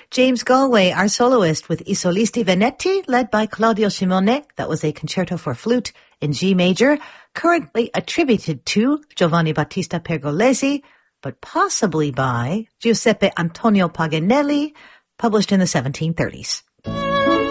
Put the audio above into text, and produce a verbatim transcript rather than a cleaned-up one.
James Galway, our soloist with I Solisti Venetti, led by Claudio Simone. That was a concerto for flute in G major, currently attributed to Giovanni Battista Pergolesi, but possibly by Giuseppe Antonio Paganelli, published in the seventeen thirties.